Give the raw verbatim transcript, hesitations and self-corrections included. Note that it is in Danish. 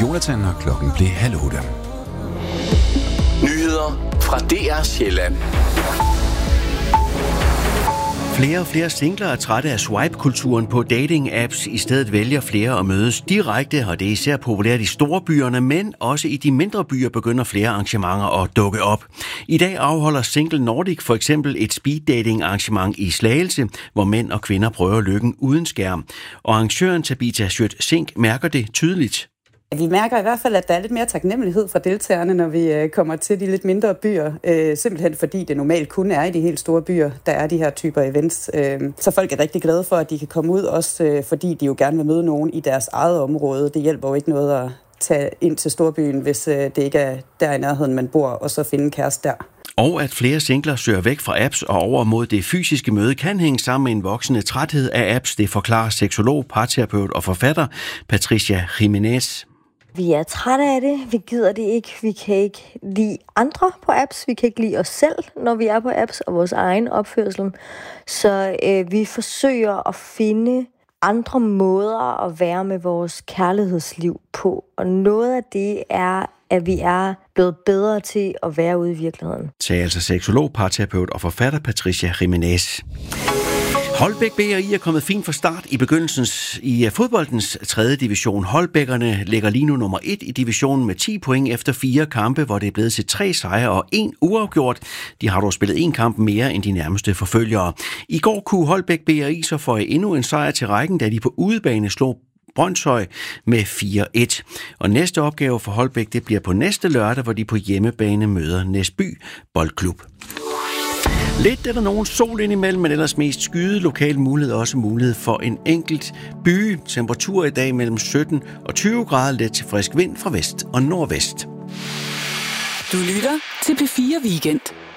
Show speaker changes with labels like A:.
A: Jonathan, og klokken blev halv otte.
B: Nyheder fra D R Sjælland.
C: Flere og flere singler er trætte af swipe-kulturen på dating-apps. I stedet vælger flere at mødes direkte, og det er især populært i store byerne, men også i de mindre byer begynder flere arrangementer at dukke op. I dag afholder Single Nordic for eksempel et speed-dating-arrangement i Slagelse, hvor mænd og kvinder prøver lykken uden skærm. Og arrangøren Tabitha Schødt-Sink mærker det tydeligt.
D: Vi mærker i hvert fald, at der er lidt mere taknemmelighed fra deltagerne, når vi kommer til de lidt mindre byer. Øh, simpelthen fordi det normalt kun er i de helt store byer, der er de her typer events. Øh, så folk er rigtig glade for, at de kan komme ud, også øh, fordi de jo gerne vil møde nogen i deres eget område. Det hjælper jo ikke noget at tage ind til storbyen, hvis øh, det ikke er der i nærheden, man bor, og så finde en kæreste der.
C: Og at flere singler søger væk fra apps og over mod det fysiske møde kan hænge sammen med en voksende træthed af apps. Det forklarer seksolog, parterapeut og forfatter Patricia Jimenez.
E: Vi er trætte af det, vi gider det ikke, vi kan ikke lide andre på apps, vi kan ikke lide os selv, når vi er på apps, og vores egen opførsel. Så øh, vi forsøger at finde andre måder at være med vores kærlighedsliv på, og noget af det er, at vi er blevet bedre til at være ude i virkeligheden.
C: Sagde altså seksolog, parterapeut og forfatter Patricia Jimenez. Holbæk B R I er kommet fint fra start i begyndelsen i fodboldens tredje division. Holbækkerne ligger lige nu nummer et i divisionen med ti point efter fire kampe, hvor det er blevet til tre sejre og en uafgjort. De har dog spillet en kamp mere end de nærmeste forfølgere. I går kunne Holbæk B R I så få endnu en sejr til rækken, da de på udebane slog Brøndshøj med fire et. Og næste opgave for Holbæk, det bliver på næste lørdag, hvor de på hjemmebane møder Næsby Boldklub. Lidt er der nogen sol indimellem, men ellers mest skyde. Lokal mulighed også mulighed for en enkelt byge. Temperatur i dag mellem sytten og tyve grader, let til frisk vind fra vest og nordvest.
F: Du lytter til P fire Weekend.